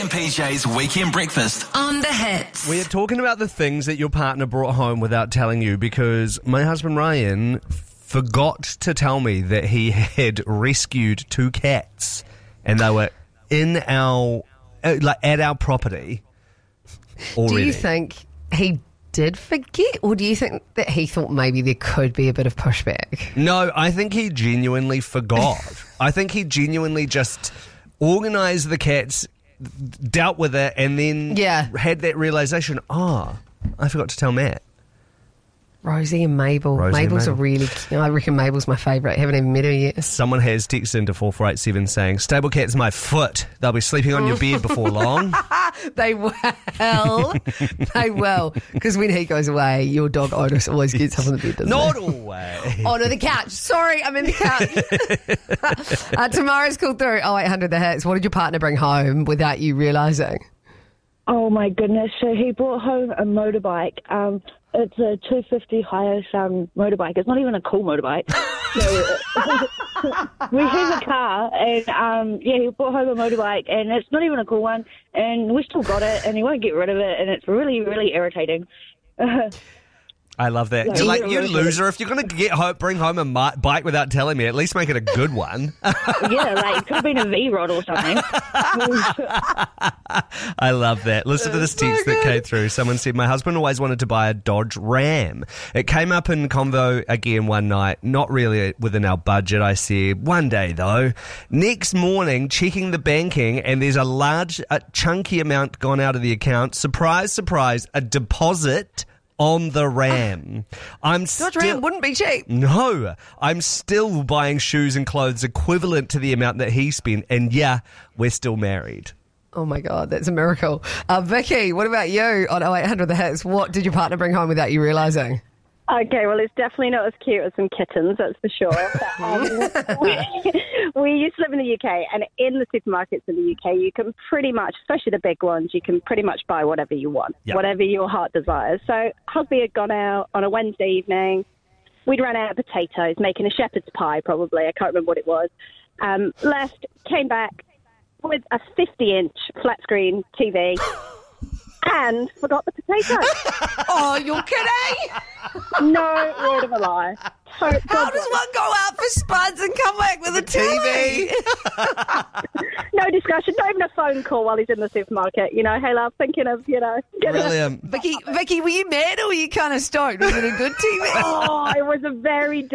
PJ's Weekend Breakfast on the Hits. We are talking about the things that your partner brought home without telling you, because my husband Ryan forgot to tell me that he had rescued 2 cats and they were in our at our property already. Do you think he did forget, or do you think that he thought maybe there could be a bit of pushback? No, I think he genuinely forgot. I think he genuinely just organised the cats, dealt with it, and then had that realisation, I forgot to tell Matt. Rosie and Mabel. Mabel's a really... I reckon Mabel's my favourite. Haven't even met her yet. Someone has texted into 4487 saying, "Stable cat's my foot. They'll be sleeping on your bed before long." They will. They will. Because when he goes away, your dog Otis always gets up on the bed, doesn't Not he? always. Oh, no, the couch. Sorry, I'm in the couch. Tomorrow's called through 0800 The Hits. What did your partner bring home without you realising? Oh my goodness, so he brought home a motorbike. It's a 250 Hiace motorbike. It's not even a cool motorbike. So, we have a car, and he brought home a motorbike, and it's not even a cool one, and we still got it, and he won't get rid of it, and it's really, really irritating. I love that. Yeah, You're like, you really loser. If you're going to bring home a bike without telling me, at least make it a good one. Yeah, like it could have been a V-Rod or something. I love that. Listen to this text that came through. Someone said, "My husband always wanted to buy a Dodge Ram. It came up in convo again one night. Not really within our budget," I said. "One day, though. Next morning, checking the banking, and there's a chunky amount gone out of the account. Surprise, surprise, a deposit on the Ram. Dodge Ram wouldn't be cheap. No, I'm still buying shoes and clothes equivalent to the amount that he spent, and we're still married." Oh my God, that's a miracle. Vicky, what about you on 0800 The Hits? What did your partner bring home without you realising? Okay, well, it's definitely not as cute as some kittens, that's for sure. But, we used to live in the UK, and in the supermarkets in the UK, you can pretty much, especially the big ones, you can pretty much buy whatever you want, whatever your heart desires. So husband had gone out on a Wednesday evening. We'd run out of potatoes, making a shepherd's pie probably. I can't remember what it was. Left, came back with a 50-inch flat-screen TV. And forgot the potato. Oh, you're kidding? No word of a lie. How does one go out for spuds and come back with a TV? No discussion, not even a phone call while he's in the supermarket. Hey love, thinking of, Brilliant. Vicky, were you mad or were you kind of stoked? Was it a good TV? Oh, it was a very